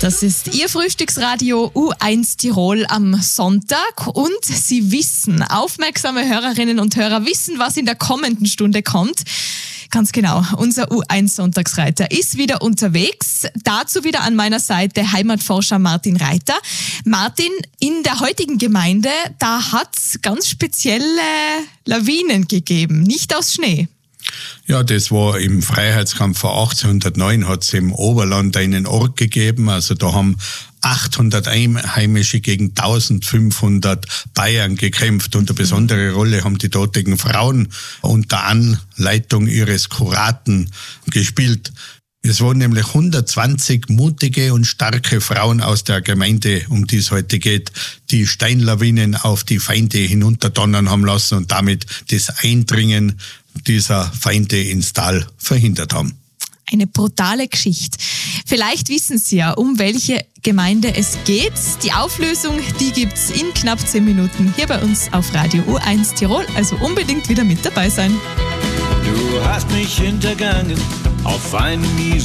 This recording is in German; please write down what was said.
Das ist Ihr Frühstücksradio U1 Tirol am Sonntag und Sie wissen, aufmerksame Hörerinnen und Hörer wissen, was in der kommenden Stunde kommt. Ganz genau, unser U1-Sonntagsreiter ist wieder unterwegs. Dazu wieder an meiner Seite Heimatforscher Martin Reiter. Martin, in der heutigen Gemeinde, da hat es ganz spezielle Lawinen gegeben, nicht aus Schnee. Ja, das war im Freiheitskampf von 1809, hat es im Oberland einen Ort gegeben. Also da haben 800 Einheimische gegen 1500 Bayern gekämpft. Und eine besondere Rolle haben die dortigen Frauen unter Anleitung ihres Kuraten gespielt. Es waren nämlich 120 mutige und starke Frauen aus der Gemeinde, um die es heute geht, die Steinlawinen auf die Feinde hinunterdonnern haben lassen und damit das Eindringen dieser Feinde ins Tal verhindert haben. Eine brutale Geschichte. Vielleicht wissen Sie ja, um welche Gemeinde es geht. Die Auflösung, die gibt's in knapp 10 Minuten hier bei uns auf Radio U1 Tirol. Also unbedingt wieder mit dabei sein. Du hast mich hintergangen auf einen